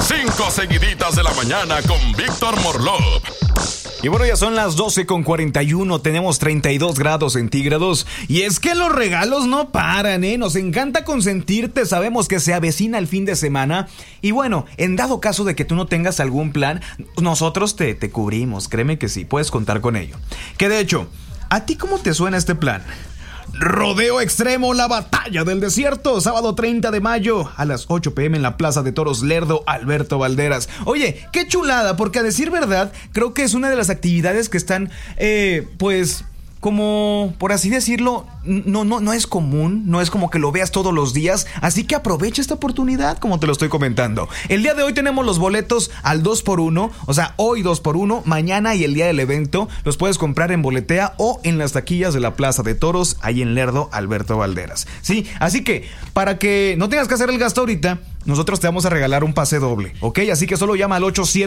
5 seguiditas de la mañana con Víctor Morlov. Y bueno, ya son las 12:41, tenemos 32 grados centígrados. Y es que los regalos no paran, nos encanta consentirte, sabemos que se avecina el fin de semana. Y bueno, en dado caso de que tú no tengas algún plan, nosotros te cubrimos, créeme que sí, puedes contar con ello. Que de hecho, ¿a ti cómo te suena este plan? Rodeo Extremo, la batalla del desierto, sábado 30 de mayo a las 8 p.m. en la Plaza de Toros Lerdo, Alberto Valderas. Oye, qué chulada, porque a decir verdad, creo que es una de las actividades que están, pues, como, por así decirlo, no es común, no es como que lo veas todos los días, así que aprovecha esta oportunidad, como te lo estoy comentando. El día de hoy tenemos los boletos al 2x1, o sea, hoy 2x1, mañana y el día del evento los puedes comprar en Boletea o en las taquillas de la Plaza de Toros, ahí en Lerdo, Alberto Valderas. Sí, así que, para que no tengas que hacer el gasto ahorita, nosotros te vamos a regalar un pase doble, ¿ok? Así que solo llama al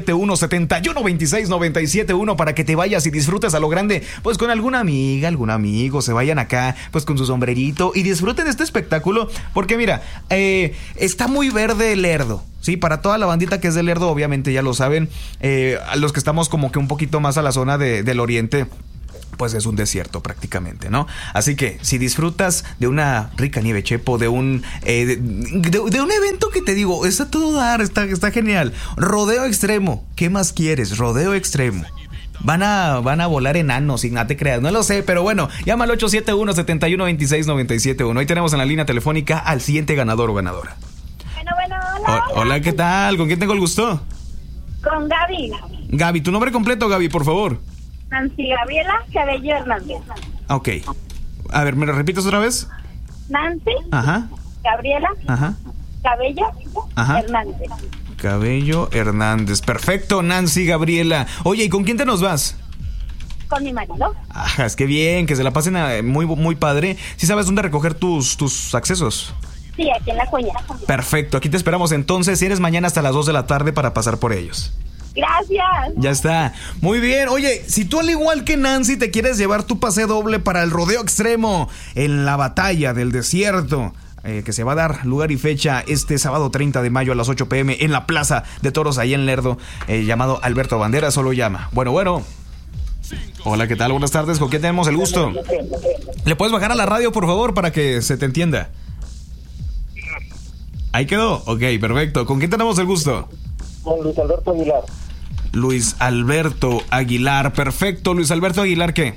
871-7126-971 para que te vayas y disfrutes a lo grande, pues con alguna amiga, algún amigo, se vayan acá, pues con su sombrerito y disfruten este espectáculo, porque mira, está muy verde Lerdo. Sí, para toda la bandita que es de Lerdo, obviamente ya lo saben, a los que estamos como que un poquito más a la zona del oriente, pues es un desierto prácticamente, ¿no? Así que si disfrutas de una rica nieve chepo, de un evento que te digo, está todo dar, está genial. Rodeo Extremo, ¿qué más quieres? Rodeo Extremo. Van a volar enanos, y no te creas, no lo sé, pero bueno, llama al 871-7126-971. Hoy tenemos en la línea telefónica al siguiente ganador o ganadora. Bueno, hola. Hola, ¿qué tal? ¿Con quién tengo el gusto? Con Gaby. Gaby, tu nombre completo, Gaby, por favor. Nancy Gabriela Cabello Hernández. Ok. A ver, ¿me lo repites otra vez? Nancy. Ajá. Gabriela. Ajá. Cabello. Ajá. Hernández. Cabello Hernández. Perfecto, Nancy Gabriela. Oye, ¿y con quién te nos vas? Con mi marido. Ajá, es que bien, que se la pasen muy, muy padre. ¿Sí sabes dónde recoger tus accesos? Sí, aquí en La Cuña. Perfecto, aquí te esperamos entonces. Si eres mañana hasta las 2 de la tarde para pasar por ellos. Gracias. Ya está. Muy bien. Oye, si tú al igual que Nancy te quieres llevar tu pase doble para el Rodeo Extremo en la batalla del desierto, que se va a dar lugar y fecha este sábado 30 de mayo a las 8 p.m. en la Plaza de Toros ahí en Lerdo, llamado Alberto Banderas, solo llama. Bueno. Hola, ¿qué tal? Buenas tardes. ¿Con quién tenemos el gusto? ¿Le puedes bajar a la radio, por favor, para que se te entienda? Ahí quedó. Ok, perfecto. ¿Con quién tenemos el gusto? Con Luis Alberto Aguilar. Luis Alberto Aguilar, perfecto. Luis Alberto Aguilar, ¿qué?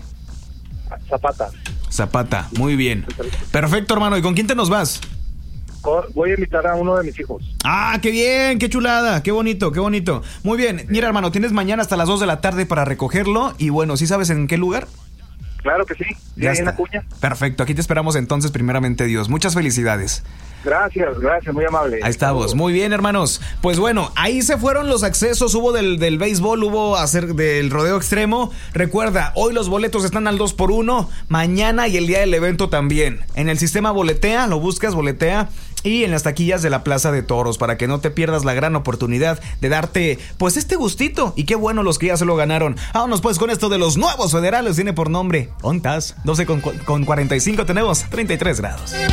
Zapata, muy bien. Perfecto, hermano. ¿Y con quién te nos vas? Voy a invitar a uno de mis hijos. Ah, qué bien, qué chulada, qué bonito. Muy bien, mira, hermano, tienes mañana hasta las 2 de la tarde para recogerlo. Y bueno, ¿sí sabes en qué lugar? Claro que sí, ya ahí está. En La Cuña. Perfecto, aquí te esperamos entonces, primeramente Dios. Muchas felicidades. Gracias, muy amable. Ahí estamos, muy bien, hermanos. Pues bueno, ahí se fueron los accesos. Hubo del béisbol, hubo del Rodeo Extremo. Recuerda, hoy los boletos están al 2x1, mañana y el día del evento también. En el sistema Boletea, lo buscas, Boletea, y en las taquillas de la Plaza de Toros, para que no te pierdas la gran oportunidad de darte, pues, este gustito. Y qué bueno los que ya se lo ganaron. Vámonos pues con esto de los nuevos federales. Tiene por nombre Ontas. 12:45, tenemos 33 grados.